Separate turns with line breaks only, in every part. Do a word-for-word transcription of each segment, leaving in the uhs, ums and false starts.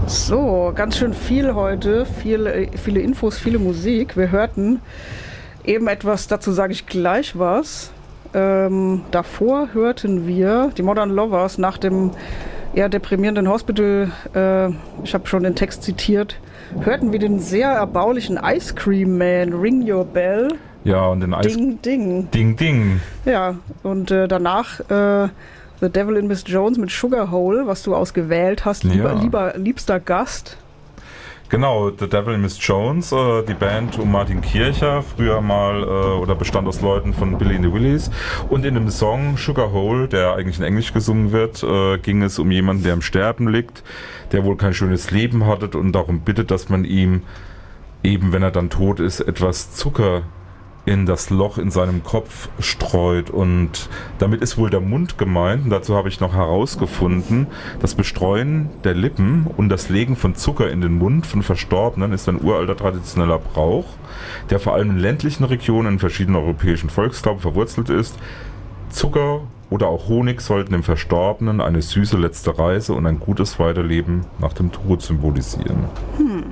So, ganz schön viel heute, viel, viele Infos, viele Musik. Wir hörten eben etwas, dazu sage ich gleich was. Ähm, davor hörten wir die Modern Lovers nach dem eher deprimierenden Hospital, äh, ich habe schon den Text zitiert, hörten wir den sehr erbaulichen Ice Cream Man, Ring Your Bell.
Ja, und den Ice
Ding, Ding.
Ding, Ding.
Ja, und äh, danach äh, The Devil in Miss Jones mit Sugar Hole, was du ausgewählt hast, lieber,
Ja.
lieber, liebster Gast.
Genau, The Devil in Miss Jones, äh, die Band um Martin Kircher, früher mal äh, oder bestand aus Leuten von Billy and the Willies. Und in dem Song Sugar Hole, der eigentlich in Englisch gesungen wird, äh, ging es um jemanden, der im Sterben liegt, der wohl kein schönes Leben hatte und darum bittet, dass man ihm, eben wenn er dann tot ist, etwas Zucker in das Loch in seinem Kopf streut, und damit ist wohl der Mund gemeint. Und dazu habe ich noch herausgefunden, das Bestreuen der Lippen und das Legen von Zucker in den Mund von Verstorbenen ist ein uralter traditioneller Brauch, der vor allem in ländlichen Regionen in verschiedenen europäischen Volksglauben verwurzelt ist. Zucker oder auch Honig sollten dem Verstorbenen eine süße letzte Reise und ein gutes Weiterleben nach dem Tod symbolisieren. Hm.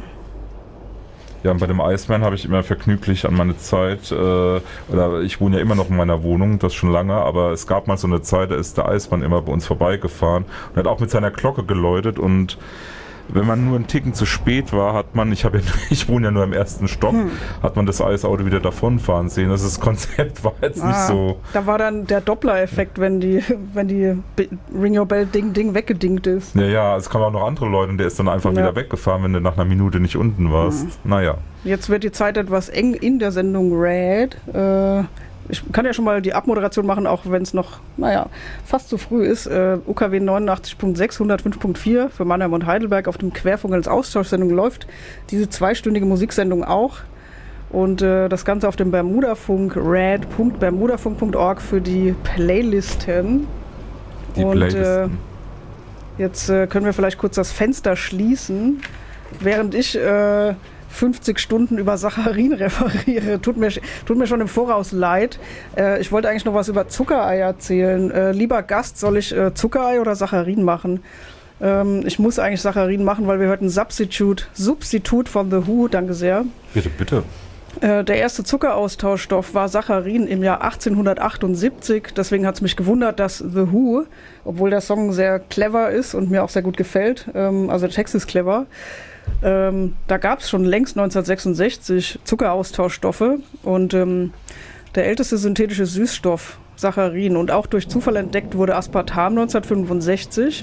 Ja, und bei dem Iceman habe ich immer vergnüglich an meine Zeit, äh, oder ich wohne ja immer noch in meiner Wohnung, das schon lange, aber es gab mal so eine Zeit, da ist der Iceman immer bei uns vorbeigefahren und hat auch mit seiner Glocke geläutet, und wenn man nur einen Ticken zu spät war, hat man, ich habe ja, ich wohne ja nur im ersten Stock, hm. hat man das Eisauto wieder davonfahren sehen. Also das Konzept war jetzt ah, nicht so.
Da war dann der Doppler-Effekt, wenn die, wenn die Ring Your Bell Ding Ding weggedingt ist.
Ja, ja, es kamen auch noch andere Leute und der ist dann einfach ja. wieder weggefahren, wenn du nach einer Minute nicht unten warst. Hm. Naja. Jetzt
wird die Zeit etwas eng in der Sendung Red. Äh, Ich kann ja schon mal die Abmoderation machen, auch wenn es noch, naja, fast zu früh ist. Äh, U K W neunundachtzig Punkt sechs, hundertfünf Punkt vier für Mannheim und Heidelberg auf dem Querfunk als Austauschsendung läuft diese zweistündige Musiksendung auch. Und äh, das Ganze auf dem Bermudafunk, rad punkt bermudafunk punkt org für die Playlisten.
Die
und
Playlisten.
Äh, jetzt äh, können wir vielleicht kurz das Fenster schließen, während ich Äh, fünfzig Stunden über Saccharin referiere. Tut mir, tut mir schon im Voraus leid. Äh, ich wollte eigentlich noch was über Zuckerei erzählen. Äh, lieber Gast, soll ich äh, Zuckerei oder Saccharin machen? Ähm, ich muss eigentlich Saccharin machen, weil wir hörten Substitute, Substitute von The Who. Danke sehr.
Bitte, bitte.
Äh, der erste Zuckeraustauschstoff war Saccharin im Jahr achtzehnhundertachtundsiebzig. Deswegen hat es mich gewundert, dass The Who, obwohl der Song sehr clever ist und mir auch sehr gut gefällt, ähm, also der Text ist clever, Ähm, da gab es schon längst neunzehnhundertsechsundsechzig Zuckeraustauschstoffe, und ähm, der älteste synthetische Süßstoff, Saccharin, und auch durch Zufall entdeckt wurde Aspartam neunzehnhundertfünfundsechzig.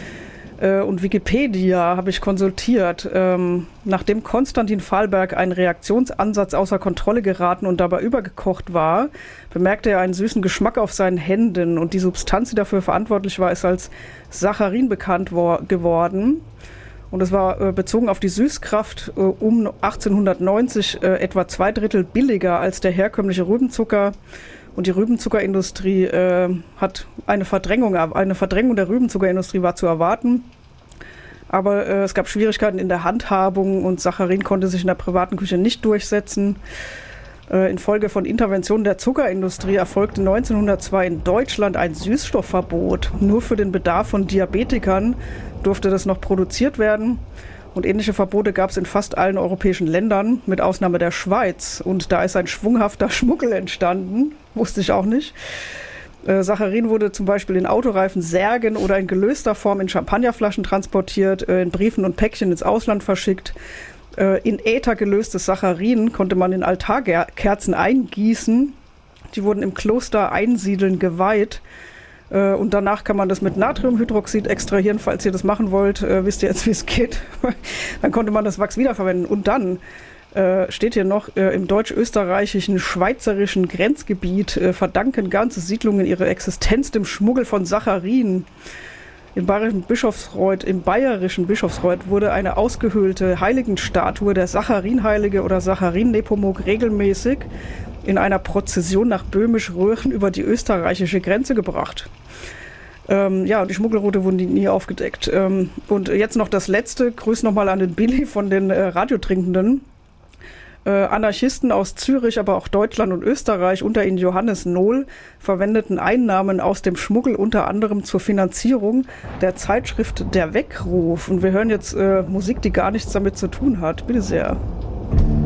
Äh, und Wikipedia habe ich konsultiert. Ähm, nachdem Konstantin Fahlberg einen Reaktionsansatz außer Kontrolle geraten und dabei übergekocht war, bemerkte er einen süßen Geschmack auf seinen Händen, und die Substanz, die dafür verantwortlich war, ist als Saccharin bekannt wo- geworden. Und es war äh, bezogen auf die Süßkraft äh, um achtzehnhundertneunzig äh, etwa zwei Drittel billiger als der herkömmliche Rübenzucker. Und die Rübenzuckerindustrie äh, hat eine Verdrängung, eine Verdrängung der Rübenzuckerindustrie war zu erwarten. Aber äh, es gab Schwierigkeiten in der Handhabung, und Saccharin konnte sich in der privaten Küche nicht durchsetzen. Äh, infolge von Interventionen der Zuckerindustrie erfolgte neunzehnhundertzwei in Deutschland ein Süßstoffverbot. Nur für den Bedarf von Diabetikern durfte das noch produziert werden. Und ähnliche Verbote gab es in fast allen europäischen Ländern, mit Ausnahme der Schweiz. Und da ist ein schwunghafter Schmuggel entstanden, wusste ich auch nicht. Äh, Saccharin wurde zum Beispiel in Autoreifen, Särgen oder in gelöster Form in Champagnerflaschen transportiert, äh, in Briefen und Päckchen ins Ausland verschickt. Äh, in Äther gelöstes Saccharin konnte man in Altarkerzen eingießen. Die wurden im Kloster Einsiedeln geweiht. Und danach kann man das mit Natriumhydroxid extrahieren, falls ihr das machen wollt. Äh, wisst ihr jetzt, wie es geht? Dann konnte man das Wachs wiederverwenden. Und dann äh, steht hier noch, äh, im deutsch-österreichischen, schweizerischen Grenzgebiet äh, verdanken ganze Siedlungen ihre Existenz dem Schmuggel von Saccharin. Im bayerischen Bischofsreuth, im bayerischen Bischofsreuth wurde eine ausgehöhlte Heiligenstatue, der Saccharinheilige oder Saccharin-Nepomuk, regelmäßig in einer Prozession nach Böhmisch-Röhren über die österreichische Grenze gebracht. Ähm, ja, und die Schmuggelroute wurden die nie aufgedeckt. Ähm, und jetzt noch das Letzte. Grüß nochmal an den Billy von den äh, Radiotrinkenden. Äh, Anarchisten aus Zürich, aber auch Deutschland und Österreich, unter ihnen Johannes Nohl, verwendeten Einnahmen aus dem Schmuggel unter anderem zur Finanzierung der Zeitschrift Der Weckruf. Und wir hören jetzt äh, Musik, die gar nichts damit zu tun hat. Bitte sehr.